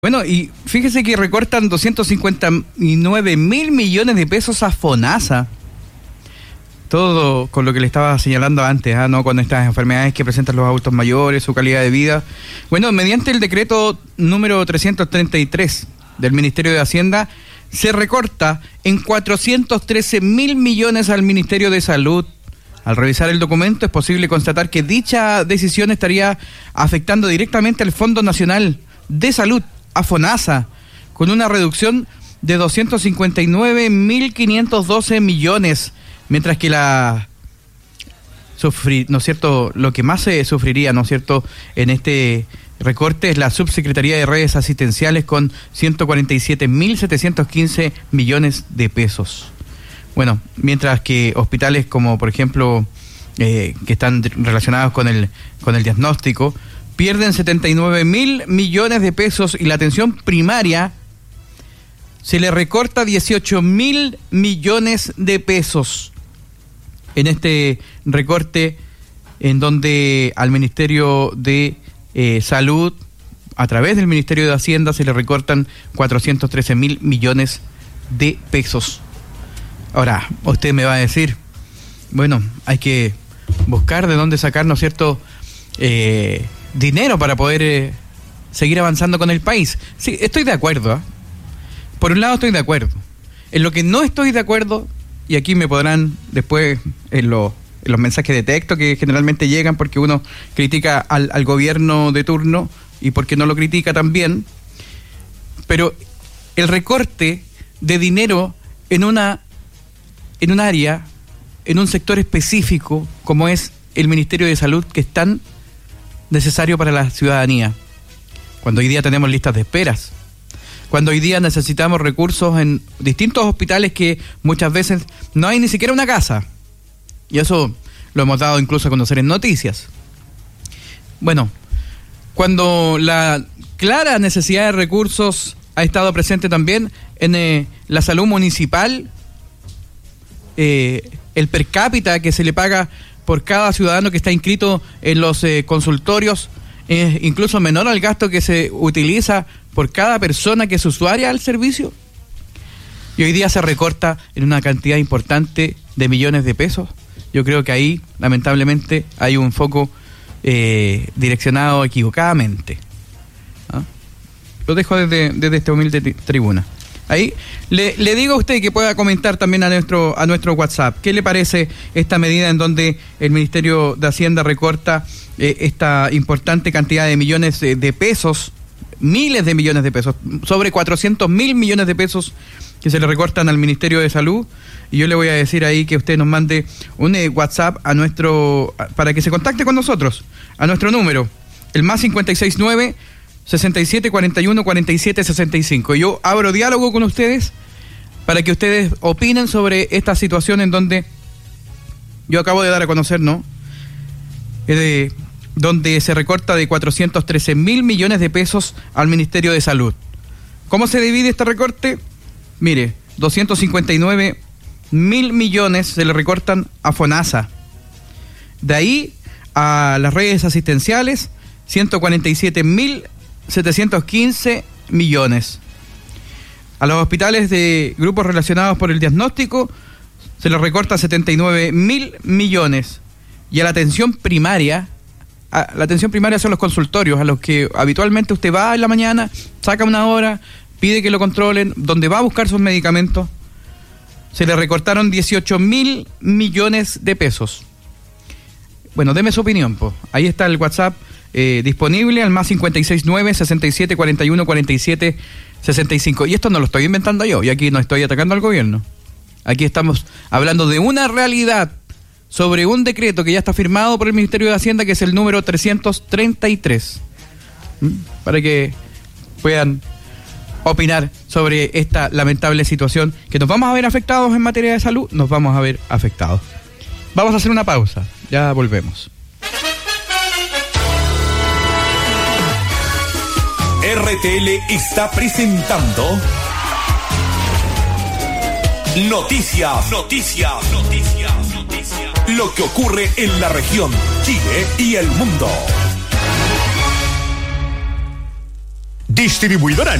Bueno, y fíjese que recortan 259 mil millones de pesos a FONASA. Todo con lo que le estaba señalando antes, ¿no? Con estas enfermedades que presentan los adultos mayores, su calidad de vida. Bueno, mediante el decreto número 333 del Ministerio de Hacienda, se recorta en 413 mil millones al Ministerio de Salud. Al revisar el documento es posible constatar que dicha decisión estaría afectando directamente al Fondo Nacional de Salud, a FONASA, con una reducción de 259.512 millones, mientras que ¿no es cierto?, lo que más se sufriría, ¿no es cierto?, en este recorte es la Subsecretaría de Redes Asistenciales con 147.715 millones de pesos. Bueno, mientras que hospitales como, por ejemplo, que están relacionados con el diagnóstico, pierden 79 mil millones de pesos, y la atención primaria se le recorta 18 mil millones de pesos en este recorte, en donde al Ministerio de Salud, a través del Ministerio de Hacienda, se le recortan 413 mil millones de pesos. Ahora, usted me va a decir, bueno, hay que buscar de dónde sacar, ¿no es cierto?, dinero para poder seguir avanzando con el país. Sí, estoy de acuerdo, ¿eh? Por un lado estoy de acuerdo. En lo que no estoy de acuerdo, y aquí me podrán después en los mensajes de texto que generalmente llegan porque uno critica al gobierno de turno y porque no lo critica también, pero el recorte de dinero en un área, en un sector específico como es el Ministerio de Salud, que es tan necesario para la ciudadanía, cuando hoy día tenemos listas de esperas, cuando hoy día necesitamos recursos en distintos hospitales que muchas veces no hay ni siquiera una casa, y eso lo hemos dado incluso a conocer en noticias. Bueno, cuando la clara necesidad de recursos ha estado presente también en la salud municipal, el per cápita que se le paga por cada ciudadano que está inscrito en los consultorios es incluso menor al gasto que se utiliza por cada persona que es usuaria del servicio, y hoy día se recorta en una cantidad importante de millones de pesos. Yo creo que ahí, lamentablemente, hay un foco direccionado equivocadamente. ¿Ah? Lo dejo desde esta humilde tribuna. Ahí le digo a usted que pueda comentar también a nuestro WhatsApp. ¿Qué le parece esta medida en donde el Ministerio de Hacienda recorta esta importante cantidad de millones de pesos, miles de millones de pesos, sobre 400 mil millones de pesos que se le recortan al Ministerio de Salud? Y yo le voy a decir ahí que usted nos mande un WhatsApp para que se contacte con nosotros, a nuestro número, el más 569 6741 4765. Yo abro diálogo con ustedes para que ustedes opinen sobre esta situación en donde yo acabo de dar a conocer, ¿no? Donde se recorta de 413 mil millones de pesos al Ministerio de Salud. ¿Cómo se divide este recorte? Mire, 259 mil millones se le recortan a FONASA. De ahí a las redes asistenciales, 147.715 millones. A los hospitales de grupos relacionados por el diagnóstico se les recorta 79 mil millones. Y a la atención primaria son los consultorios, a los que habitualmente usted va en la mañana, saca una hora, pide que lo controlen, donde va a buscar sus medicamentos, se le recortaron 18 mil millones de pesos. Bueno, deme su opinión, po. Ahí está el WhatsApp disponible al más 569 6741 4765. Y esto no lo estoy inventando yo, y aquí no estoy atacando al gobierno. Aquí estamos hablando de una realidad sobre un decreto que ya está firmado por el Ministerio de Hacienda, que es el número 333. Para que puedan opinar sobre esta lamentable situación, que nos vamos a ver afectados en materia de salud, nos vamos a ver afectados. Vamos a hacer una pausa, ya volvemos. RTL está presentando Noticias. Lo que ocurre en la región, Chile y el mundo. Distribuidora